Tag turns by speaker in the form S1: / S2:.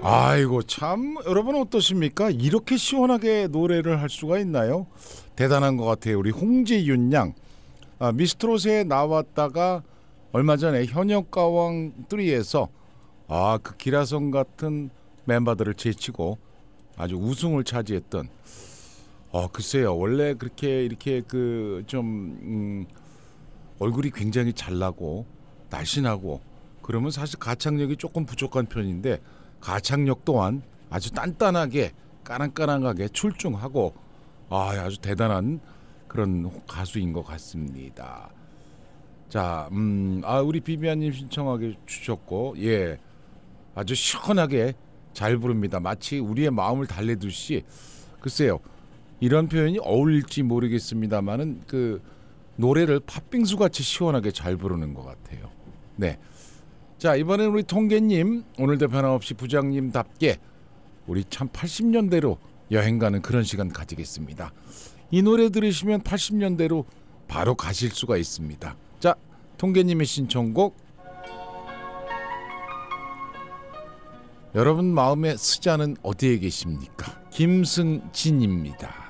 S1: 아이고 참 여러분 어떠십니까? 이렇게 시원하게 노래를 할 수가 있나요? 대단한 것 같아요. 우리 홍지윤 양 미스트롯에 나왔다가 얼마 전에 현역가왕 3에서 그 기라성 같은 멤버들을 제치고 아주 우승을 차지했던 글쎄요. 원래 그렇게 이렇게 좀 얼굴이 굉장히 잘나고 날씬하고 그러면 사실 가창력이 조금 부족한 편인데 가창력 또한 아주 단단하게 까랑까랑하게 출중하고 아주 대단한 그런 가수인 것 같습니다. 자, 우리 비비안님 신청하게 주셨고 아주 시원하게 잘 부릅니다. 마치 우리의 마음을 달래듯이 글쎄요. 이런 표현이 어울릴지 모르겠습니다만은 그 노래를 팥빙수 같이 시원하게 잘 부르는 것 같아요. 네. 자, 이번엔 우리 통계님 오늘도 변함없이 부장님답게 우리 참 80년대로 여행 가는 그런 시간 가지겠습니다. 이 노래 들으시면 80년대로 바로 가실 수가 있습니다. 자, 통계님의 신청곡 여러분 마음의 스자는 어디에 계십니까? 김승진입니다.